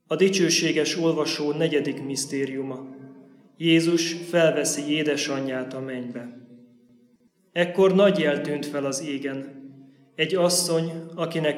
A dicsőséges olvasó 4. misztériuma. Jézus felveszi édesanyját a mennybe. Ekkor nagy jel tűnt fel az égen. Egy asszony, akinek